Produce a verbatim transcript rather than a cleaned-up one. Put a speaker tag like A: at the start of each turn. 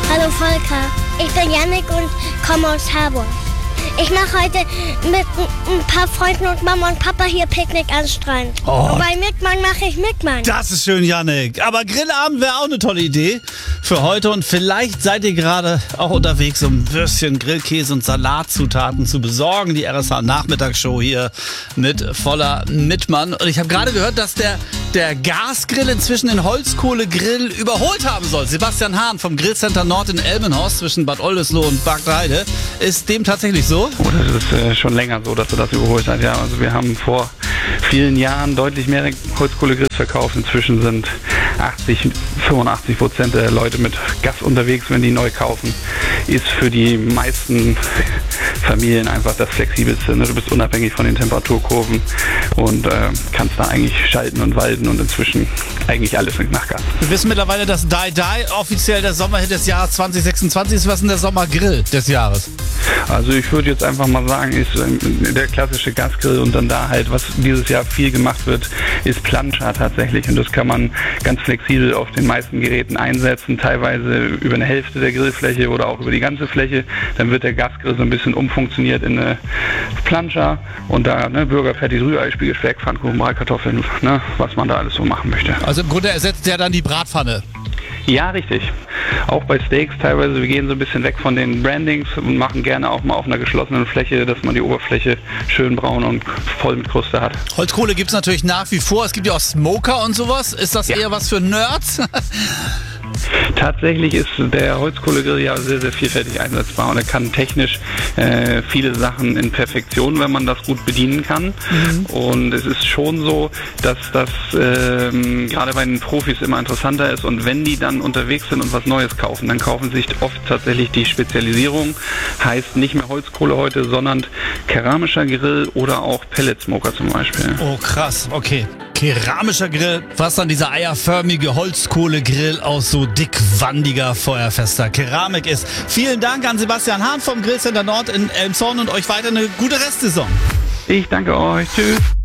A: Hallo Volker, ich bin Jannik und komme aus Harburg. Ich mache heute mit ein paar Freunden und Mama und Papa hier Picknick am Strand.
B: Oh.
A: Und bei Mickmann mache ich Mickmann.
B: Das ist schön, Jannik. Aber Grillabend wäre auch eine tolle Idee für heute. Und vielleicht seid ihr gerade auch unterwegs, um Würstchen, Grillkäse und Salatzutaten zu besorgen. Die R S H-Nachmittagsshow hier mit Voller Mittmann. Und ich habe gerade gehört, dass der, der Gasgrill inzwischen den Holzkohlegrill überholt haben soll. Sebastian Hahn vom Grillcenter Nord in Elmenhorst zwischen Bad Oldesloe und Bargteheide. Ist dem tatsächlich so?
C: Oh, das ist äh, schon länger so, dass er das überholt hat. Ja, also wir haben vor vielen Jahren deutlich mehr Holzkohlegrills verkauft. Inzwischen sind achtzig, fünfundachtzig Prozent der Leute mit Gas unterwegs, wenn die neu kaufen. Ist für die meisten Familien einfach das Flexibelste. Du bist unabhängig von den Temperaturkurven und äh, kannst da eigentlich schalten und walten und inzwischen eigentlich alles nach Gas.
B: Wir wissen mittlerweile, dass Dai Dai offiziell der Sommerhit des Jahres zwanzig sechsundzwanzig ist. Was ist denn der Sommergrill des Jahres?
C: Also ich würde jetzt einfach mal sagen, ist der klassische Gasgrill und dann da halt, was dieses Jahr viel gemacht wird, ist Plancha tatsächlich. Und das kann man ganz flexibel auf den meisten Geräten einsetzen, teilweise über eine Hälfte der Grillfläche oder auch über die ganze Fläche. Dann wird der Gasgrill so ein bisschen umfunktioniert in eine Plancha und da ne, Burgerpatties, Rührei, Spiegelsteak, Pfannkuchen, Bratkartoffeln, ne, was man da alles so machen möchte.
B: Also im Grunde ersetzt der dann die Bratpfanne.
C: Ja, richtig. Auch bei Steaks teilweise, wir gehen so ein bisschen weg von den Brandings und machen gerne auch mal auf einer geschlossenen Fläche, dass man die Oberfläche schön braun und voll mit Kruste hat.
B: Holzkohle gibt es natürlich nach wie vor. Es gibt ja auch Smoker und sowas. Ist das
C: ja.
B: eher was für Nerds?
C: Tatsächlich ist der Holzkohlegrill ja sehr, sehr vielfältig einsetzbar und er kann technisch äh, viele Sachen in Perfektion, wenn man das gut bedienen kann. Mhm. Und es ist schon so, dass das ähm, gerade bei den Profis immer interessanter ist und wenn die dann unterwegs sind und was Neues kaufen, dann kaufen sich oft tatsächlich die Spezialisierung, heißt nicht mehr Holzkohle heute, sondern keramischer Grill oder auch Pelletsmoker zum Beispiel.
B: Oh krass, okay. Keramischer Grill, was dann dieser eierförmige Holzkohlegrill aus so dickwandiger, feuerfester Keramik ist. Vielen Dank an Sebastian Hahn vom Grillcenter Nord in Elmshorn und euch weiter eine gute Restsaison.
C: Ich danke euch. Tschüss.